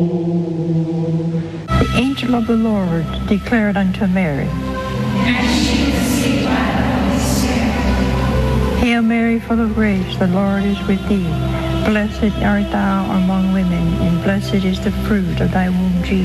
The angel of the Lord declared unto Mary, Hail Mary, full of grace, the Lord is with thee. Blessed art thou among women, and blessed is the fruit of thy womb, Jesus.